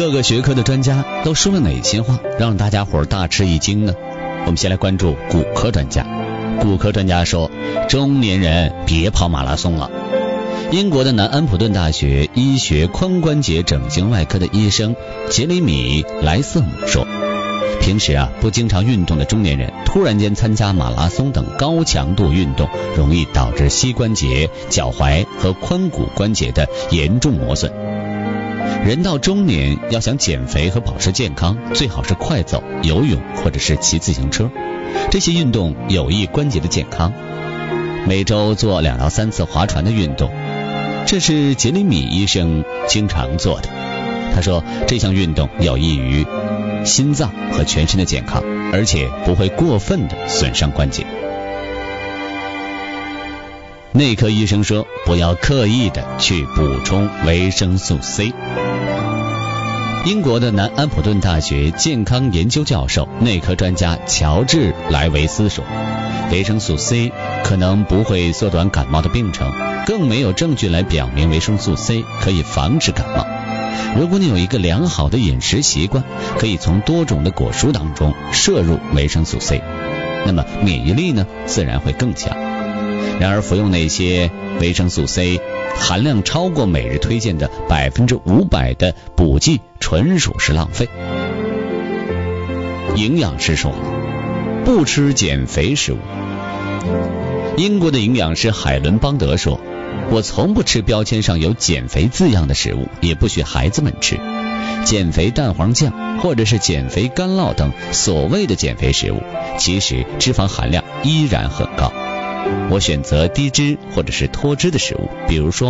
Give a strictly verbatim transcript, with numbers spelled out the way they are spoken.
各个学科的专家都说了哪些话，让大家伙大吃一惊呢？我们先来关注骨科专家。骨科专家说，中年人别跑马拉松了。英国的南安普顿大学医学髋关节整形外科的医生杰里米·莱瑟姆说，平时啊不经常运动的中年人突然间参加马拉松等高强度运动，容易导致膝关节、脚踝和髋骨关节的严重磨损。人到中年要想减肥和保持健康，最好是快走、游泳或者是骑自行车，这些运动有益关节的健康。每周做两到三次划船的运动，这是杰里米医生经常做的。他说，这项运动有益于心脏和全身的健康，而且不会过分的损伤关节。内科医生说，不要刻意的去补充维生素 C。 英国的南安普顿大学健康研究教授、内科专家乔治·莱维斯说，维生素 C 可能不会缩短感冒的病程，更没有证据来表明维生素 C 可以防止感冒。如果你有一个良好的饮食习惯，可以从多种的果蔬当中摄入维生素 C， 那么免疫力呢自然会更强。然而服用那些维生素 C 含量超过每日推荐的百分之五百的补剂，纯属是浪费。营养师说，不吃减肥食物。英国的营养师海伦邦德说，我从不吃标签上有减肥字样的食物，也不许孩子们吃减肥蛋黄酱或者是减肥干酪等所谓的减肥食物，其实脂肪含量依然很高。我选择低脂或者是脱脂的食物，比如说